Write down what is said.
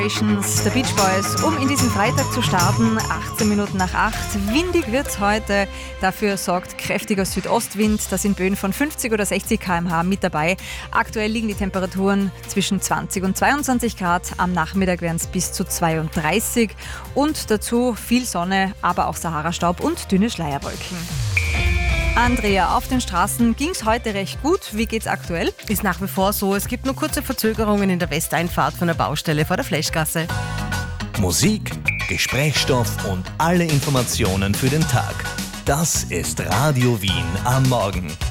The Beach Boys, um in diesen Freitag zu starten, 18 Minuten nach 8. Windig wird es heute, dafür sorgt kräftiger Südostwind, da sind Böen von 50 oder 60 km/h mit dabei. Aktuell liegen die Temperaturen zwischen 20 und 22 Grad, am Nachmittag werden es bis zu 32 und dazu viel Sonne, aber auch Sahara-Staub und dünne Schleierwolken. Andrea, auf den Straßen ging es heute recht gut. Wie geht's aktuell? Ist nach wie vor so. Es gibt nur kurze Verzögerungen in der Westeinfahrt von der Baustelle vor der Fleschgasse. Musik, Gesprächsstoff und alle Informationen für den Tag. Das ist Radio Wien am Morgen.